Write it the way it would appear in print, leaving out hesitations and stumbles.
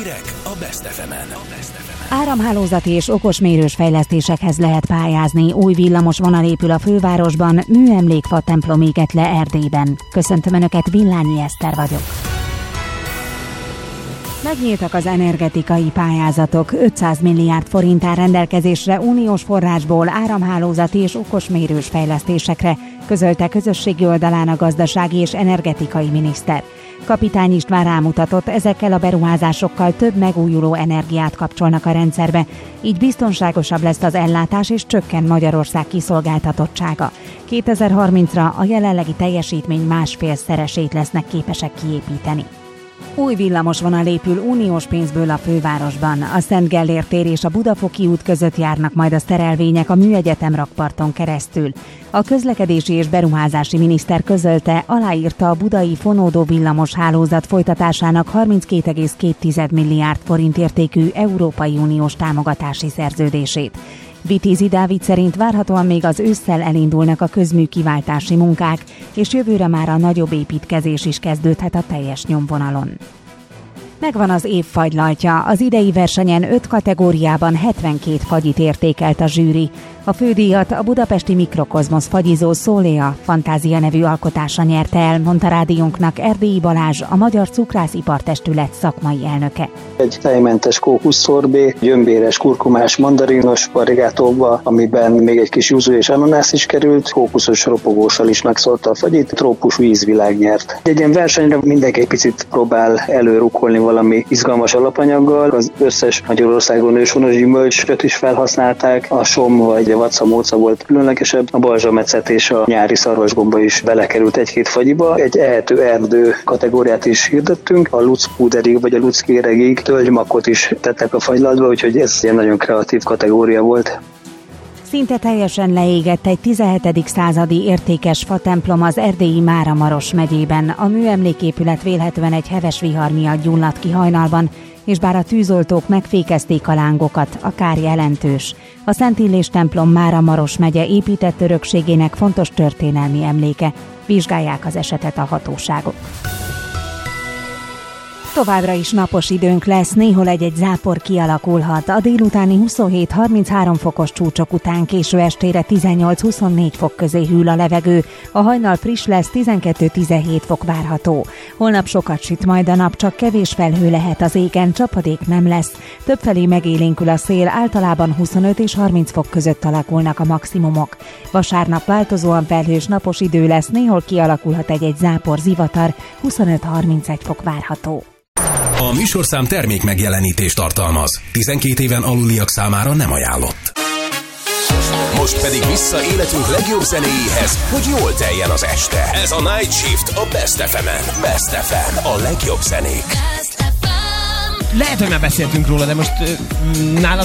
Hírek a Best FM-en. Áramhálózati és okosmérős fejlesztésekhez lehet pályázni. Új villamos vonal épül a fővárosban, műemlékfa templom éget le Erdélyben. Köszöntöm Önöket, Villányi Eszter vagyok. Megnyíltak az energetikai pályázatok, 500 milliárd forint áll rendelkezésre uniós forrásból áramhálózati és okosmérős fejlesztésekre, közölte közösségi oldalán a gazdasági és energetikai miniszter. Kapitány István rámutatott, ezekkel a beruházásokkal több megújuló energiát kapcsolnak a rendszerbe, így biztonságosabb lesz az ellátás és csökken Magyarország kiszolgáltatottsága. 2030-ra a jelenlegi teljesítmény másfélszeresét lesznek képesek kiépíteni. Új villamosvonal épül uniós pénzből a fővárosban. A Szent Gellért tér és a Budafoki út között járnak majd a szerelvények a Műegyetem rakparton keresztül. A közlekedési és beruházási miniszter közölte, aláírta a budai fonódó villamos hálózat folytatásának 32,2 milliárd forint értékű Európai Uniós támogatási szerződését. Vitézi Dávid szerint várhatóan még az ősszel elindulnak a közműkiváltási munkák, és jövőre már a nagyobb építkezés is kezdődhet a teljes nyomvonalon. Megvan az év fagylajtja. Az idei versenyen 5 kategóriában 72 fagyit értékelt a zsűri. A fődíjat a budapesti Mikrokozmosz fagyizó Szóléa Fantázia nevű alkotása nyerte el, mondta rádiónknak Erdélyi Balázs, a Magyar Cukrász-Ipartestület szakmai elnöke. Egy tejmentes kókuszszorbé, gyömbéres, kurkumás, mandarinos varigátóba, amiben még egy kis yuzu és ananász is került, kókuszos ropogóssal is megszórta a fagyit, trópusú ízvilág nyert. Egy ilyen versenyre mindenki egy picit próbál előrukkolni valami izgalmas alapanyaggal. Az összes Magyarországon őshonos gyümölcsöt is felhasználták, a som vagy a vaccamóca volt különlegesebb, a balzsametszet és a nyári szarvasgomba is belekerült egy-két fagyiba. Egy ehető erdő kategóriát is hirdettünk, a luckpúderig vagy a luckkéregig tölgymakot is tettek a fagylaltba, úgyhogy ez egy nagyon kreatív kategória volt. Szinte teljesen leégett egy 17. századi értékes fatemplom az erdélyi Máramaros megyében. A műemléképület vélhetően egy heves vihar miatt gyulladt ki hajnalban, és bár a tűzoltók megfékezték a lángokat, a kár jelentős. A Szent Illés templom Máramaros megye épített örökségének fontos történelmi emléke. Vizsgálják az esetet a hatóságok. Továbbra is napos időnk lesz, néhol egy-egy zápor kialakulhat. A délutáni 27-33 fokos csúcsok után késő estére 18-24 fok közé hűl a levegő. A hajnal friss lesz, 12-17 fok várható. Holnap sokat süt majd a nap, csak kevés felhő lehet az égen, csapadék nem lesz. Többfelé megélénkül a szél, általában 25 és 30 fok között alakulnak a maximumok. Vasárnap változóan felhős napos idő lesz, néhol kialakulhat egy-egy zápor, zivatar, 25-31 fok várható. A műsorszám termék megjelenítést tartalmaz. 12 éven aluliak számára nem ajánlott. Most pedig vissza életünk legjobb zenéjéhez, hogy jól teljen az este. Ez a Night Shift a Best FM-en. Best FM, a legjobb zenék. Lehet, hogy már beszéltünk róla, de most nála